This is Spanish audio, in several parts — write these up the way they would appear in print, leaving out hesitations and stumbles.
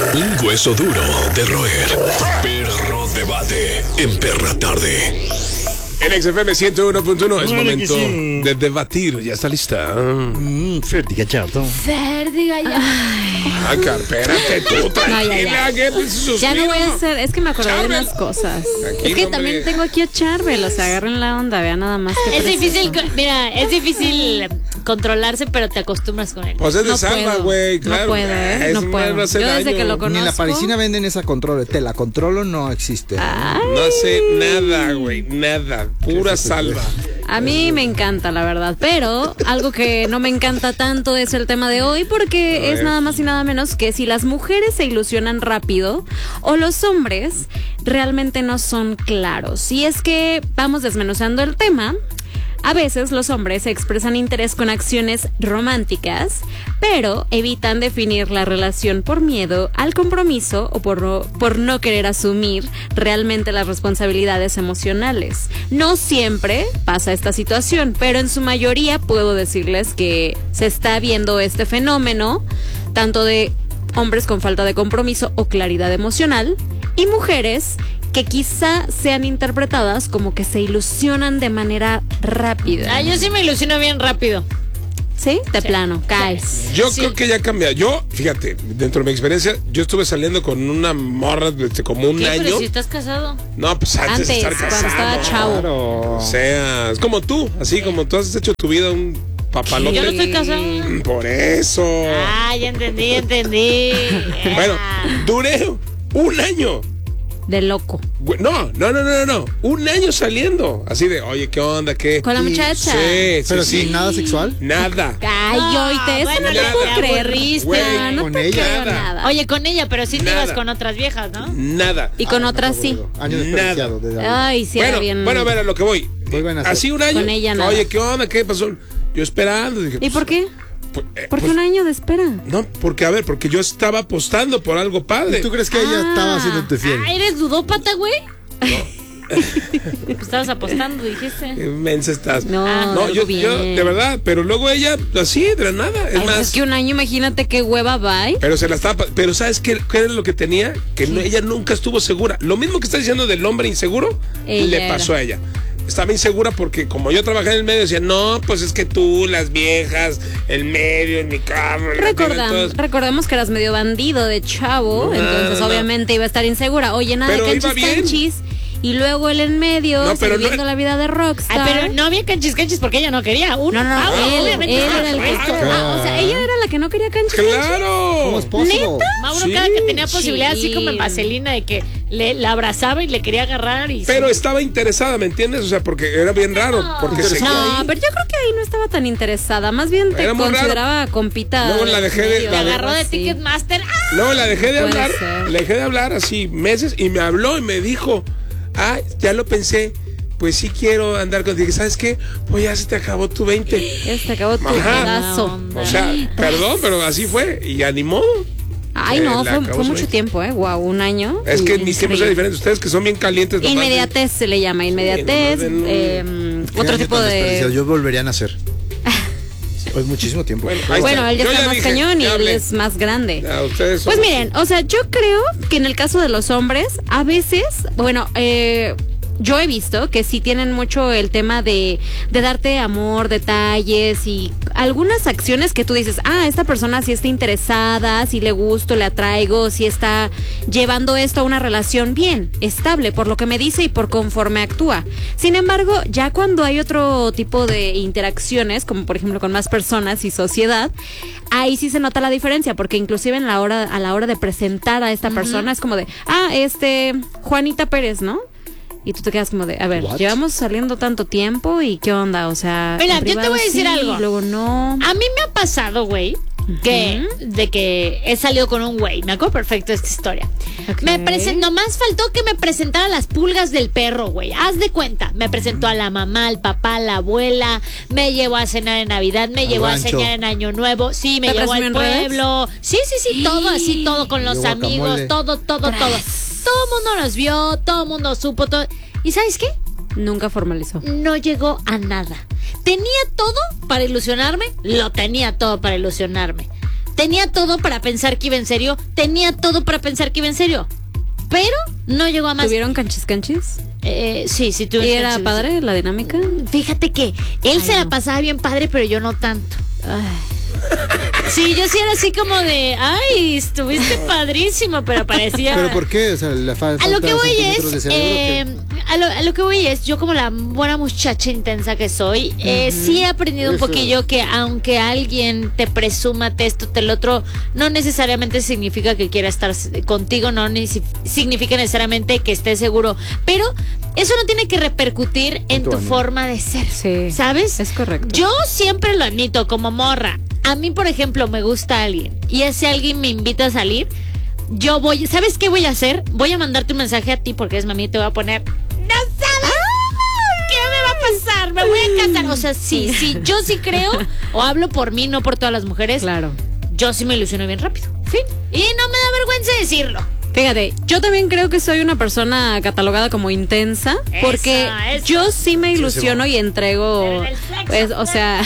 Un hueso duro de roer. Perro debate en Perra Tarde. En XFM 101.1 es momento de debatir. Ya está lista. Ferdi Gallardo. Ferdi Gallardo. Ay, espérate tú, tranquila. Ya no voy a hacer, es que me acordé Charbel. de unas cosas. Tranquilo, Es que hombre. también tengo aquí a Charbel, o sea, agarren la onda, vean nada más. Es difícil, mira, es difícil controlarse, pero te acostumbras con él. Pues es de No Salva, puedo. güey, claro. No puedo, ¿eh? No Ese puedo. no hace Yo desde daño. que lo Ni en la conozco. parisina venden esa control. Te la controlo, no existe. No hace nada, güey, nada. Pura salva. A mí me encanta, la verdad, pero algo que no me encanta tanto es el tema de hoy porque es nada más y nada menos que si las mujeres se ilusionan rápido o los hombres realmente no son claros. Y es que vamos desmenuzando el tema. A veces los hombres expresan interés con acciones románticas, pero evitan definir la relación por miedo al compromiso o por no querer asumir realmente las responsabilidades emocionales. No siempre pasa esta situación, pero en su mayoría puedo decirles que se está viendo este fenómeno, tanto de hombres con falta de compromiso o claridad emocional y mujeres que quizá sean interpretadas como que se ilusionan de manera rápida. Ah, yo sí me ilusiono bien rápido. ¿Sí? De plano, caes. Yo creo que ya cambia. Yo, fíjate, dentro de mi experiencia, yo estuve saliendo con una morra desde como un ¿Qué? año. Pero si estás casado. No, pues antes de estar Cuando casado. estaba chavo. Claro. O sea, es como tú, así como tú has hecho tu vida un papalote. Yo no estoy casado. Por eso. Ah, ya entendí. Bueno, Ah. duré un año. De loco. Güey, no. Un año saliendo. Así de, oye, ¿qué onda? ¿Qué? Con la muchacha. Sí, Pero sí. sin nada sexual. Nada. Ay, oíte, eso bueno, no ya te puedo te creer. aburriste. Güey, no con te ella. creo Nada. nada. Oye, con ella, pero sí te Nada. ibas con otras viejas, ¿no? Nada. Y con otras sí. Año desperdiciado. De Ay, sí, era bien. Bueno, a ver, a lo que voy. Vuelven a hacer. Así un año. Con ella nada. Oye, ¿qué onda? ¿Qué pasó? Yo esperando. Dije, ¿Y por qué? pues, ¿Por qué pues, un año de espera? no, porque, a ver, porque yo estaba apostando por algo padre. ¿Y tú crees que ella estaba haciéndote fiel? Ah, ¿eres ludópata, güey? Pues estabas apostando, dijiste. Qué mensa estás. No, No, algo yo, bien. de verdad, pero luego ella, así, de la nada. Es Ay, más, es que un año, imagínate qué hueva va. pero se la estaba. Pero ¿sabes qué era lo que tenía? Que ella nunca estuvo segura. Lo mismo que está diciendo del hombre inseguro, Ella le era. pasó a ella. Estaba insegura porque como yo trabajé en el medio, decía, no, pues es que tú, las viejas, el medio, en mi carro. Recordemos que eras medio bandido de chavo, No, entonces no. obviamente iba a estar insegura. Oye, nada Pero de iba bien. canchis. Y luego él en medio, No, pero viviendo no- la vida de rockstar. Ay, pero no había canchis porque ella no quería. Uno. No, Ah, él obviamente. era el que... o sea, ella era la que no quería canchis. ¿Cómo ¡Claro! es posible? Mauro, Sí. cada que tenía posibilidad, así Sí. como en Vaselina, de que la abrazaba y le quería agarrar. Y Pero sí. estaba interesada, ¿me entiendes? O sea, porque era bien raro. Porque se No, pero yo creo que ahí no estaba tan interesada. Más bien te Era muy consideraba compita. Luego la dejé de- medio, la Te agarró de así. Ticketmaster. ¡Ah! No, la dejé de Puede hablar. ser. Le dejé de hablar así meses y me habló y me dijo, ya lo pensé. Pues sí quiero andar contigo. Dije, ¿sabes qué? Pues ya se te acabó tu 20. Ya se te acabó tu Ajá. pedazo. O sea, perdón, pero así fue. Y animó. Ay, no, la fue acabó su mucho 20. tiempo, Guau, un año. Es que mis tiempos Increíble. son diferentes. Ustedes que son bien calientes. nomás Inmediatez se le llama, inmediatez. nomás Qué Otro año tipo tan desperdiciado. de... Yo volvería a nacer. Es muchísimo tiempo. Bueno, ahí Bueno, está. él ya Yo está más dije, cañón y ya él hablé. es más grande. Ya, ustedes son- Pues miren, o sea, yo creo que en el caso de los hombres, a veces, bueno, yo he visto que sí tienen mucho el tema de darte amor, detalles y algunas acciones que tú dices, esta persona sí está interesada, sí le gusto, le atraigo, sí está llevando esto a una relación bien, estable, por lo que me dice y por conforme actúa. Sin embargo, ya cuando hay otro tipo de interacciones, como por ejemplo con más personas y sociedad, ahí sí se nota la diferencia, porque inclusive a la hora de presentar a esta persona es como de, Juanita Pérez, ¿no? Y tú te quedas como de, a ver, What? llevamos saliendo tanto tiempo y qué onda, o sea, Mira, en yo te privado voy a decir sí, algo. y luego no. A mí me ha pasado, güey, de que he salido con un güey. Me acuerdo perfecto de esta historia. Ok. Nomás faltó que me presentara las pulgas del perro, güey. Haz de cuenta. Me presentó a la mamá, al papá, a la abuela. Me llevó a cenar en Navidad. Me llevó a rancho. cenar en Año Nuevo. Sí, me ¿Te llevó al presumió en redes? pueblo. Sí, todo así, todo con los Llevó amigos. guacamole. Todo. Todo el mundo nos vio, todo el mundo supo todo. ¿Y sabes qué? Nunca formalizó. No llegó a nada. ¿Tenía todo para ilusionarme? Lo tenía todo para ilusionarme. Tenía todo para pensar que iba en serio. Pero no llegó a más. ¿Tuvieron canchis? Sí, tuve. ¿Y era padre la dinámica? Fíjate que él se la pasaba bien padre, pero yo no tanto. Sí, yo sí era así como de, ay, estuviste padrísimo, pero parecía... ¿Pero por qué? O sea, la falta A lo que voy centímetros de es, cerebro, a lo que voy es, yo como la buena muchacha intensa que soy, sí he aprendido un Eso. poquillo que aunque alguien te presuma esto, el otro, no necesariamente significa que quiera estar contigo, no significa necesariamente que esté seguro, pero eso no tiene que repercutir en tu forma de ser, Sí, ¿sabes? es correcto. Yo siempre lo admito como morra. A mí, por ejemplo, me gusta alguien y ese alguien me invita a salir, yo voy, ¿sabes qué voy a hacer? Voy a mandarte un mensaje a ti porque es mami, te voy a poner, no sabes qué me va a pasar, me voy a casar. O sea, sí, yo sí creo, o hablo por mí, no por todas las mujeres. Claro. Yo sí me ilusiono bien rápido. Fin. Y no me da vergüenza decirlo. Fíjate, yo también creo que soy una persona catalogada como intensa, porque Eso. yo sí me ilusiono y entrego, Pero el sexo, pues, o sea,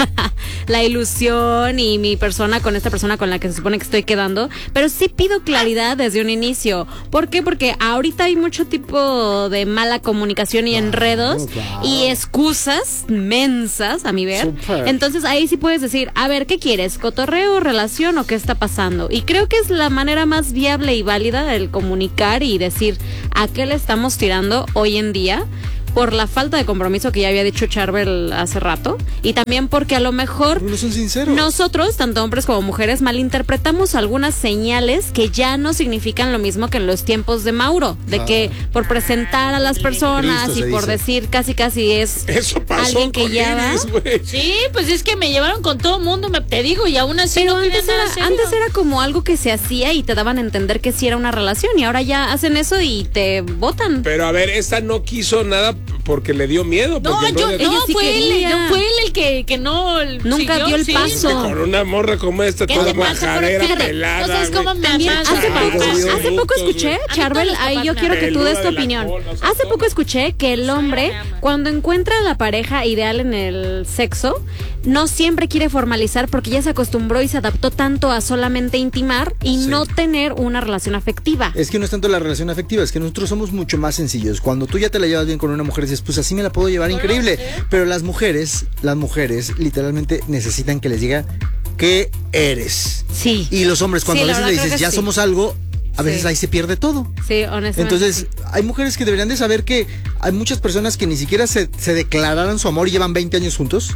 la ilusión y mi persona con esta persona con la que se supone que estoy quedando, pero sí pido claridad desde un inicio. ¿Por qué? Porque ahorita hay mucho tipo de mala comunicación y enredos y excusas mensas, a mi ver. Súper. Entonces ahí sí puedes decir, a ver, ¿qué quieres? ¿Cotorreo, relación o qué está pasando? Y creo que es la manera más viable y válida el comunicar y decir a qué le estamos tirando hoy en día, por la falta de compromiso que ya había dicho Charbel hace rato, y también porque a lo mejor No son sinceros. nosotros, tanto hombres como mujeres, malinterpretamos algunas señales que ya no significan lo mismo que en los tiempos de Mauro, de que por presentar a las personas Cristo y se por dice. decir casi es Eso pasó alguien que con ya va. Iris, güey. Sí, pues es que me llevaron con todo mundo, te digo, y aún así Pero no antes quería nada serio. antes era como algo que se hacía y te daban a entender que sí era una relación, y ahora ya hacen eso y te botan. Pero a ver, esta no quiso nada porque le dio miedo. No, Porque el brother- Ella sí fue él, quería. no, fue él el que no Nunca siguió, dio el sí. paso. Con una morra como esta, ¿Qué toda te pasa? majadera, Fíjate, pelada. no sabes güey. cómo me También amas, hace papá. hace poco escuché, A mí Charbel, todos los ahí yo papás quiero me que tú aman. des tu Peluda de la opinión. cola, o sea, Hace ¿cómo? poco escuché que el hombre, me ama. cuando encuentra a la pareja ideal en el sexo, no siempre quiere formalizar porque ya se acostumbró y se adaptó tanto a solamente intimar y no tener una relación afectiva. Es que no es tanto la relación afectiva, es que nosotros somos mucho más sencillos. Cuando tú ya te la llevas bien con una mujer, dices, pues así me la puedo llevar increíble. Pero las mujeres literalmente necesitan que les diga qué eres. Sí. Y los hombres, cuando Sí, a la veces le verdad creo dices, que ya sí. somos algo, a veces Sí. ahí se pierde todo. Sí, honestamente. Entonces, hay mujeres que deberían de saber que hay muchas personas que ni siquiera se declararon su amor y llevan 20 años juntos.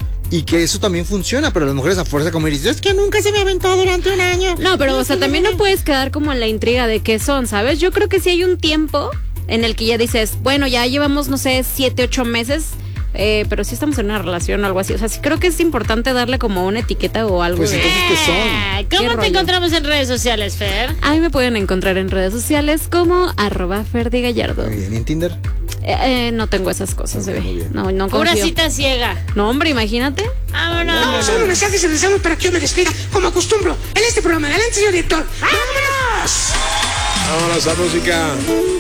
Y que eso también funciona, pero las mujeres a fuerza como dices, es que nunca se me aventó durante un año. No, pero o sea, también no puedes quedar como en la intriga de qué son, ¿sabes? Yo creo que sí hay un tiempo en el que ya dices, bueno, ya llevamos, no sé, 7, 8 meses, pero sí estamos en una relación o algo así. O sea, sí creo que es importante darle como una etiqueta o algo. Pues de... entonces, ¿qué son? ¿Cómo ¿Qué te rollo? encontramos en redes sociales, Fer? A mí me pueden encontrar en redes sociales como @ferdigallardo. Muy bien, ¿y en Tinder? No tengo esas cosas, Ok, bebé. muy bien. No Pura confío. cita ciega. No, hombre, imagínate. Vámonos. Solo mensajes y deseamos para que yo me despida, como acostumbro, en este programa. Adelante, señor director. ¡Vámonos! Vámonos a música.